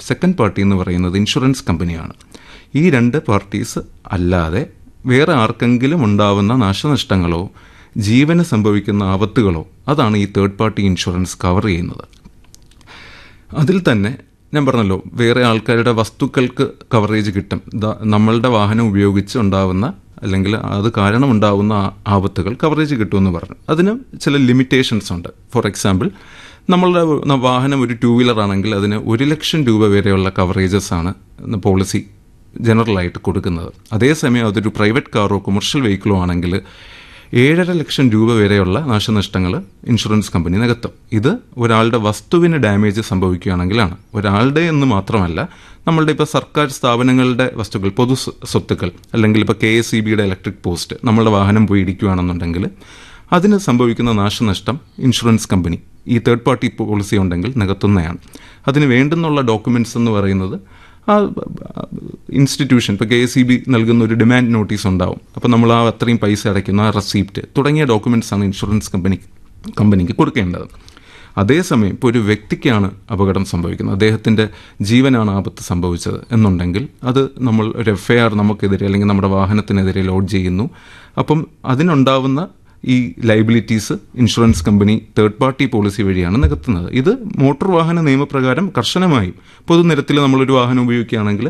Second party എന്ന് പറയുന്നത് insurance കമ്പനിയാണ്. ഈ രണ്ട് പാർട്ടീസ് അല്ലാതെ വേറെ ആർക്കെങ്കിലും ഉണ്ടാവുന്ന നാശനഷ്ടങ്ങളോ ജീവന് സംഭവിക്കുന്ന ആപത്തുകളോ അതാണ് ഈ തേർഡ് പാർട്ടി ഇൻഷുറൻസ് കവർ ചെയ്യുന്നത്. അതിൽ തന്നെ ഞാൻ പറഞ്ഞല്ലോ, വേറെ ആൾക്കാരുടെ വസ്തുക്കൾക്ക് കവറേജ് കിട്ടും. നമ്മളുടെ വാഹനം ഉപയോഗിച്ച് ഉണ്ടാവുന്ന അല്ലെങ്കിൽ അത് കാരണം ഉണ്ടാവുന്ന ആപത്തുകൾ കവറേജ് കിട്ടുമെന്ന് പറഞ്ഞു. അതിന് ചില ലിമിറ്റേഷൻസ് ഉണ്ട്. ഫോർ എക്സാമ്പിൾ, നമ്മളുടെ വാഹനം ഒരു 2 വീലർ ആണെങ്കിൽ അതിന് 1 ലക്ഷം രൂപ വരെയുള്ള കവറേജസ് ആണ് പോളിസി ജനറലായിട്ട് കൊടുക്കുന്നത്. അതേസമയം അതൊരു പ്രൈവറ്റ് കാറോ കൊമേഴ്ഷ്യൽ വെഹിക്കിളോ ആണെങ്കിൽ 7.5 ലക്ഷം രൂപ വരെയുള്ള നാശനഷ്ടങ്ങൾ ഇൻഷുറൻസ് കമ്പനി നികത്തും. ഇത് ഒരാളുടെ വസ്തുവിന് ഡാമേജ് സംഭവിക്കുകയാണെങ്കിലാണ്. ഒരാളുടെ എന്ന് മാത്രമല്ല, നമ്മളുടെ ഇപ്പോൾ സർക്കാർ സ്ഥാപനങ്ങളുടെ വസ്തുക്കൾ, പൊതു സ്വത്തുക്കൾ, അല്ലെങ്കിൽ ഇപ്പോൾ KSEBയുടെ ഇലക്ട്രിക് പോസ്റ്റ് നമ്മളുടെ വാഹനം പോയി ഇടിക്കുകയാണെന്നുണ്ടെങ്കിൽ അതിന് സംഭവിക്കുന്ന നാശനഷ്ടം ഇൻഷുറൻസ് കമ്പനി ഈ തേർഡ് പാർട്ടി പോളിസി ഉണ്ടെങ്കിൽ നികത്തുന്നതാണ്. അതിന് വേണ്ടുന്നുള്ള ഡോക്യുമെൻറ്റ്സ് എന്ന് പറയുന്നത് ആ ഇൻസ്റ്റിറ്റ്യൂഷൻ, ഇപ്പോൾ KSEB നൽകുന്ന ഒരു ഡിമാൻഡ് നോട്ടീസ് ഉണ്ടാവും. അപ്പോൾ നമ്മൾ ആ അത്രയും പൈസ അടയ്ക്കുന്ന ആ റെസീപ്റ്റ് തുടങ്ങിയ ഡോക്യുമെൻറ്റ്സാണ് ഇൻഷുറൻസ് കമ്പനിക്ക് കൊടുക്കേണ്ടത്. അതേസമയം ഇപ്പോൾ ഒരു വ്യക്തിക്കാണ് അപകടം സംഭവിക്കുന്നത്, അദ്ദേഹത്തിൻ്റെ ജീവനാണ് ആപത്ത് സംഭവിച്ചത് എന്നുണ്ടെങ്കിൽ അത് നമ്മൾ ഒരു FIR നമുക്കെതിരെ അല്ലെങ്കിൽ നമ്മുടെ വാഹനത്തിനെതിരെ ലോഡ് ചെയ്യുന്നു. അപ്പം അതിനുണ്ടാവുന്ന ഈ liabilities insurance company third party policy വഴിയാണ് നികത്തുന്നത്. ഇത് മോട്ടോർ വാഹന നിയമപ്രകാരം കർശനമായും പൊതുനിരത്തിൽ നമ്മളൊരു വാഹനം ഉപയോഗിക്കുകയാണെങ്കിൽ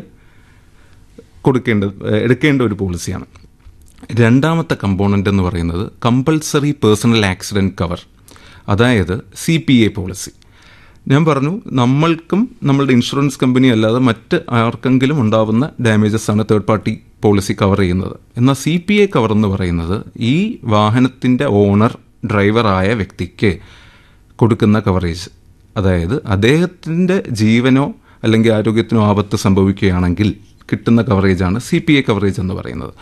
എടുക്കേണ്ട ഒരു പോളിസിയാണ്. രണ്ടാമത്തെ കമ്പോണൻ്റ് എന്ന് പറയുന്നത് കമ്പൾസറി പേഴ്സണൽ ആക്സിഡൻറ്റ് കവർ, അതായത് CPA പോളിസി. ഞാൻ പറഞ്ഞു, നമ്മൾക്കും നമ്മളുടെ ഇൻഷുറൻസ് കമ്പനി അല്ലാതെ മറ്റ് ആർക്കെങ്കിലും ഉണ്ടാവുന്ന ഡാമേജസ് ആണ് തേർഡ് പാർട്ടി പോളിസി കവർ ചെയ്യുന്നത്. എന്നാൽ CPA കവർ എന്ന് പറയുന്നത് ഈ വാഹനത്തിൻ്റെ ഓണർ, ഡ്രൈവറായ വ്യക്തിക്ക് കൊടുക്കുന്ന കവറേജ്. അതായത് അദ്ദേഹത്തിൻ്റെ ജീവനോ അല്ലെങ്കിൽ ആരോഗ്യത്തിനോ ആപത്ത് സംഭവിക്കുകയാണെങ്കിൽ കിട്ടുന്ന കവറേജാണ് CPA കവറേജ് എന്ന് പറയുന്നത്.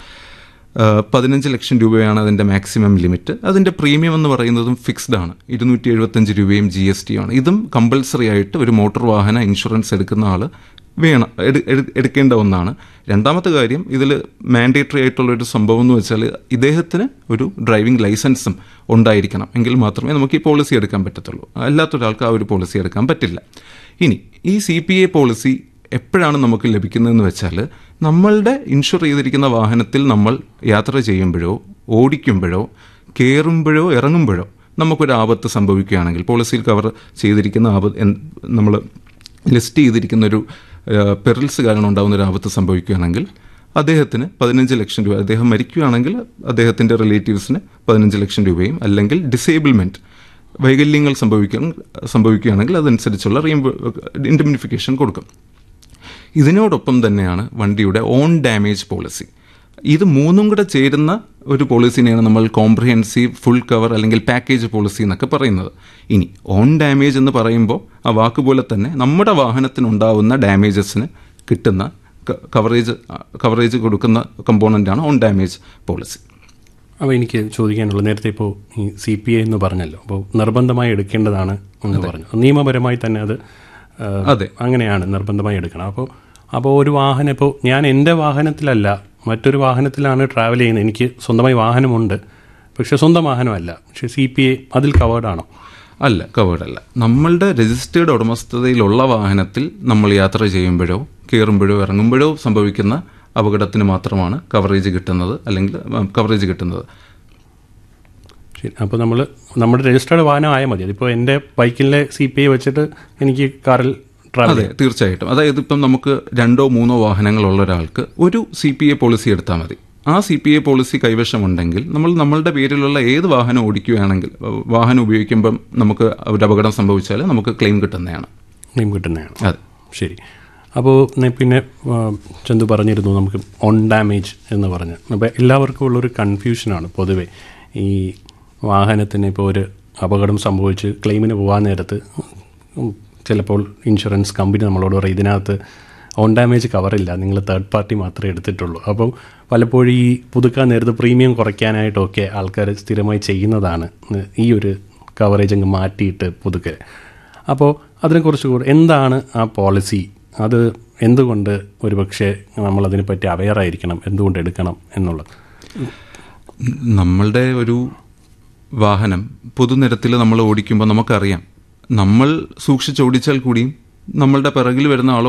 15 ലക്ഷം രൂപയാണ് അതിൻ്റെ മാക്സിമം ലിമിറ്റ്. അതിൻ്റെ പ്രീമിയം എന്ന് പറയുന്നതും ഫിക്സ്ഡ് ആണ്, 275 രൂപയും GST ആണ്. ഇതും കമ്പൾസറി ആയിട്ട് ഒരു മോട്ടോർ വാഹന ഇൻഷുറൻസ് എടുക്കുന്ന ആൾ എടുക്കേണ്ട ഒന്നാണ്. രണ്ടാമത്തെ കാര്യം, ഇതിൽ മാൻഡേറ്ററി ആയിട്ടുള്ളൊരു സംഭവം എന്ന് വെച്ചാൽ ഇദ്ദേഹത്തിന് ഒരു ഡ്രൈവിംഗ് ലൈസൻസും ഉണ്ടായിരിക്കണം. എങ്കിൽ മാത്രമേ നമുക്ക് ഈ പോളിസി എടുക്കാൻ പറ്റത്തുള്ളൂ. അല്ലാത്തൊരാൾക്ക് ആ ഒരു പോളിസി എടുക്കാൻ പറ്റില്ല. ഇനി ഈ CPA പോളിസി എപ്പോഴാണ് നമുക്ക് ലഭിക്കുന്നതെന്ന് വെച്ചാൽ, നമ്മളുടെ ഇൻഷുർ ചെയ്തിരിക്കുന്ന വാഹനത്തിൽ നമ്മൾ യാത്ര ചെയ്യുമ്പോഴോ ഓടിക്കുമ്പോഴോ കയറുമ്പോഴോ ഇറങ്ങുമ്പോഴോ നമുക്കൊരു ആപത്ത് സംഭവിക്കുകയാണെങ്കിൽ, പോളിസിയിൽ കവർ ചെയ്തിരിക്കുന്ന നമ്മൾ ലിസ്റ്റ് ചെയ്തിരിക്കുന്ന ഒരു പെറിൽസ് കാരണം ഉണ്ടാകുന്ന ഒരു ആപത്ത് സംഭവിക്കുകയാണെങ്കിൽ അദ്ദേഹത്തിന് 15 ലക്ഷം രൂപ, അദ്ദേഹം മരിക്കുകയാണെങ്കിൽ അദ്ദേഹത്തിൻ്റെ റിലേറ്റീവ്സിന് 15 ലക്ഷം രൂപയും, അല്ലെങ്കിൽ ഡിസേബിൾമെൻറ്റ് വൈകല്യങ്ങൾ സംഭവിക്കുകയാണെങ്കിൽ അതനുസരിച്ചുള്ള ഇൻഡെംനിഫിക്കേഷൻ കൊടുക്കും. ഇതിനോടൊപ്പം തന്നെയാണ് വണ്ടിയുടെ ഓൺ ഡാമേജ് പോളിസി. ഇത് മൂന്നും കൂടെ ചേരുന്ന ഒരു പോളിസിനെയാണ് നമ്മൾ കോംപ്രിഹെൻസീവ് ഫുൾ കവർ അല്ലെങ്കിൽ പാക്കേജ് പോളിസി എന്നൊക്കെ പറയുന്നത്. ഇനി ഓൺ ഡാമേജ് എന്ന് പറയുമ്പോൾ ആ വാക്കുപോലെ തന്നെ നമ്മുടെ വാഹനത്തിനുണ്ടാവുന്ന ഡാമേജസിന് കിട്ടുന്ന കവറേജ് കൊടുക്കുന്ന കമ്പോണൻ്റാണ് ഓൺ ഡാമേജ് പോളിസി. അപ്പോൾ എനിക്ക് ചോദിക്കാനുള്ളത്, നേരത്തെ ഇപ്പോൾ ഈ CPA എന്ന് പറഞ്ഞല്ലോ, അപ്പോൾ നിർബന്ധമായി എടുക്കേണ്ടതാണ് എന്ന് പറഞ്ഞു. നിയമപരമായി തന്നെ അത് അതെ, അങ്ങനെയാണ്, നിർബന്ധമായി എടുക്കണം. അപ്പോൾ ഒരു വാഹനം, ഇപ്പോൾ ഞാൻ എൻ്റെ വാഹനത്തിലല്ല മറ്റൊരു വാഹനത്തിലാണ് ട്രാവൽ ചെയ്യുന്നത്, എനിക്ക് സ്വന്തമായി വാഹനമുണ്ട്, പക്ഷേ സ്വന്തം വാഹനമല്ല, പക്ഷേ CPA അതിൽ കവേർഡാണോ? അല്ല, കവേർഡല്ല. നമ്മളുടെ രജിസ്റ്റേർഡ് ഉടമസ്ഥതയിലുള്ള വാഹനത്തിൽ നമ്മൾ യാത്ര ചെയ്യുമ്പോഴോ കയറുമ്പോഴോ ഇറങ്ങുമ്പോഴോ സംഭവിക്കുന്ന അപകടത്തിന് മാത്രമാണ് കവറേജ് കിട്ടുന്നത്, അല്ലെങ്കിൽ കവറേജ് കിട്ടുന്നത്. ശരി. അപ്പോൾ നമ്മുടെ രജിസ്റ്റേർഡ് വാഹനം ആയാൽ മതി. അതിപ്പോൾ എൻ്റെ ബൈക്കിലെ CPA വെച്ചിട്ട് എനിക്ക് കാറിൽ ട്രാവൽ ചെയ്യാം? തീർച്ചയായിട്ടും. അതായത് ഇപ്പം നമുക്ക് 2-3 വാഹനങ്ങളുള്ള ഒരാൾക്ക് ഒരു CPA പോളിസി എടുത്താൽ മതി. ആ CPA പോളിസി കൈവശമുണ്ടെങ്കിൽ നമ്മളുടെ പേരിലുള്ള ഏത് വാഹനം ഓടിക്കുകയാണെങ്കിൽ, വാഹനം ഉപയോഗിക്കുമ്പം നമുക്ക് ഒരു അപകടം സംഭവിച്ചാൽ നമുക്ക് ക്ലെയിം കിട്ടുന്നതാണ്. അതെ, ശരി. അപ്പോൾ പിന്നെ ചന്തു പറഞ്ഞിരുന്നു നമുക്ക് ഓൺ ഡാമേജ് എന്ന് പറഞ്ഞ്. അപ്പോൾ എല്ലാവർക്കും ഉള്ളൊരു കൺഫ്യൂഷനാണ് പൊതുവെ. ഈ വാഹനത്തിന് ഇപ്പോൾ ഒരു അപകടം സംഭവിച്ച് ക്ലെയിമിന് പോകാൻ നേരത്ത് ചിലപ്പോൾ ഇൻഷുറൻസ് കമ്പനി നമ്മളോട് പറയും, ഇതിനകത്ത് ഓൺ ഡാമേജ് കവറില്ല, നിങ്ങൾ തേർഡ് പാർട്ടി മാത്രമേ എടുത്തിട്ടുള്ളൂ. അപ്പോൾ പലപ്പോഴും ഈ പുതുക്കാൻ നേരത്ത് പ്രീമിയം കുറയ്ക്കാനായിട്ടൊക്കെ ആൾക്കാർ സ്ഥിരമായി ചെയ്യുന്നതാണ് ഈ ഒരു കവറേജ് അങ്ങ് മാറ്റിയിട്ട് പുതുക്കൽ. അപ്പോൾ അതിനെക്കുറിച്ച് കൂടെ എന്താണ് ആ പോളിസി, അത് എന്തുകൊണ്ട് ഒരുപക്ഷെ നമ്മളതിനെപ്പറ്റി അവെയറായിരിക്കണം, എന്തുകൊണ്ട് എടുക്കണം എന്നുള്ളത്? നമ്മളുടെ ഒരു വാഹനം പൊതുനിരത്തിൽ നമ്മൾ ഓടിക്കുമ്പോൾ നമുക്കറിയാം, നമ്മൾ സൂക്ഷിച്ചോടിച്ചാൽ കൂടിയും നമ്മളുടെ പിറകിൽ വരുന്ന ആളോ